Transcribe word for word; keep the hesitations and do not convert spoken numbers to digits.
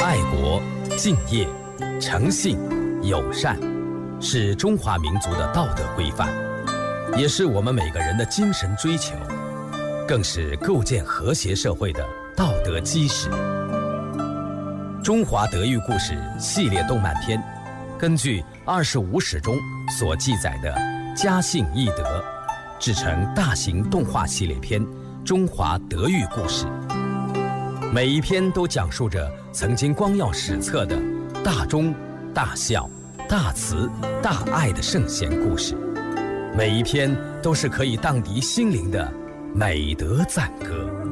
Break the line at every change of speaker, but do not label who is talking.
爱国、敬业、诚信、友善，是中华民族的道德规范，也是我们每个人的精神追求，更是构建和谐社会的道德基石。中华德育故事系列动漫片，根据二十五史中所记载的家信义德，制成大型动画系列片《中华德育故事》。每一篇都讲述着曾经光耀史册的大忠、大孝、大慈、大爱的圣贤故事，每一篇都是可以荡涤心灵的美德赞歌。